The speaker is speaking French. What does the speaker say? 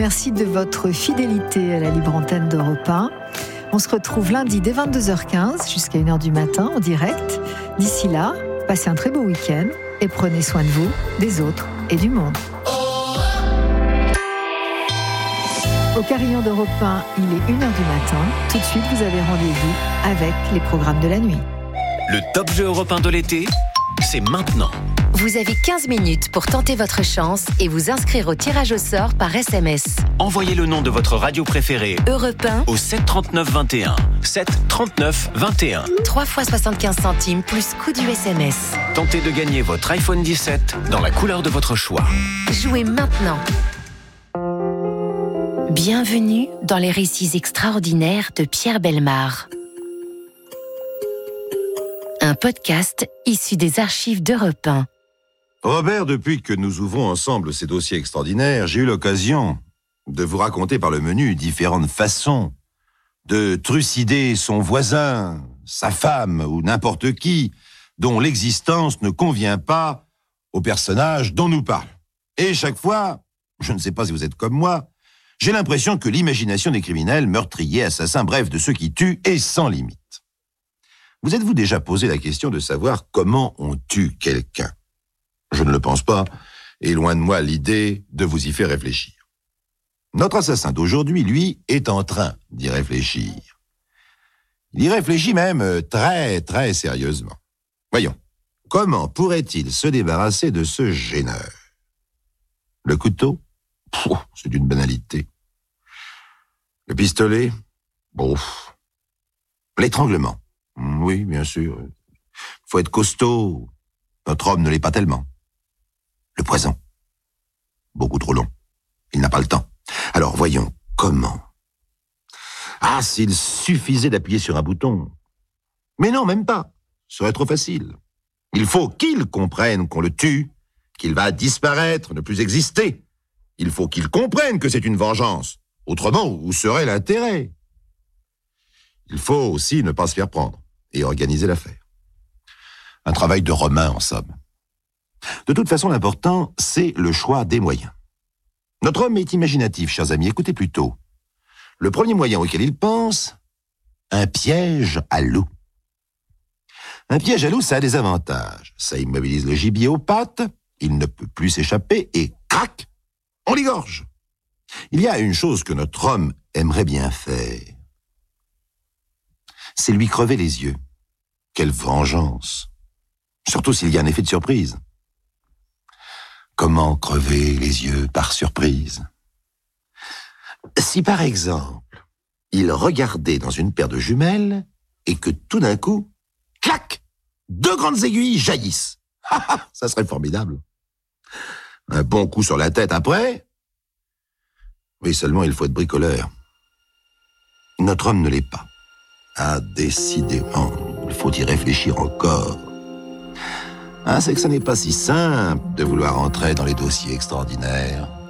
Merci de votre fidélité à la libre antenne d'Europe 1. On se retrouve lundi dès 22h15 jusqu'à 1h du matin en direct. D'ici là, passez un très beau week-end et prenez soin de vous, des autres et du monde. Au Carillon d'Europe 1, il est 1h du matin. Tout de suite, vous avez rendez-vous avec les programmes de la nuit. Le top jeu européen de l'été, c'est maintenant. Vous avez 15 minutes pour tenter votre chance et vous inscrire au tirage au sort par SMS. Envoyez le nom de votre radio préférée Europe 1 au 7 39 21. 7 39 21. 3 fois 75 centimes plus coût du SMS. Tentez de gagner votre iPhone 17 dans la couleur de votre choix. Jouez maintenant. Bienvenue dans les récits extraordinaires de Pierre Bellemare. Un podcast issu des archives d'Europe 1. Robert, depuis que nous ouvrons ensemble ces dossiers extraordinaires, j'ai eu l'occasion de vous raconter par le menu différentes façons de trucider son voisin, sa femme ou n'importe qui dont l'existence ne convient pas au personnage dont nous parle. Et chaque fois, je ne sais pas si vous êtes comme moi, j'ai l'impression que l'imagination des criminels, meurtriers, assassins, bref, de ceux qui tuent, est sans limite. Vous êtes-vous déjà posé la question de savoir comment on tue quelqu'un ? Je ne le pense pas, et loin de moi l'idée de vous y faire réfléchir. Notre assassin d'aujourd'hui, lui, est en train d'y réfléchir. Il y réfléchit même très, très sérieusement. Voyons, comment pourrait-il se débarrasser de ce gêneur ? Le couteau ? C'est d'une banalité. Le pistolet ? Bon. L'étranglement ? Oui, bien sûr. Faut être costaud. Notre homme ne l'est pas tellement. Le poison ? Beaucoup trop long. Il n'a pas le temps. Alors, voyons, comment ? Ah, s'il suffisait d'appuyer sur un bouton. Mais non, même pas. Ce serait trop facile. Il faut qu'il comprenne qu'on le tue, qu'il va disparaître, ne plus exister. Il faut qu'il comprenne que c'est une vengeance. Autrement, où serait l'intérêt ? Il faut aussi ne pas se faire prendre et organiser l'affaire. Un travail de Romain, en somme. De toute façon, l'important, c'est le choix des moyens. Notre homme est imaginatif, chers amis, écoutez plutôt. Le premier moyen auquel il pense, un piège à loup. Un piège à loup, ça a des avantages. Ça immobilise le gibier aux pattes, il ne peut plus s'échapper et, crac, on l'égorge. Il y a une chose que notre homme aimerait bien faire. C'est lui crever les yeux. Quelle vengeance! Surtout s'il y a un effet de surprise. Comment crever les yeux par surprise? Si par exemple, il regardait dans une paire de jumelles et que tout d'un coup, clac, 2 grandes aiguilles jaillissent. Ça serait formidable. Un bon coup sur la tête après. Oui, seulement il faut être bricoleur. Notre homme ne l'est pas. Ah, décidément, il faut y réfléchir encore. Ah, c'est que ce n'est pas si simple de vouloir entrer dans les dossiers extraordinaires.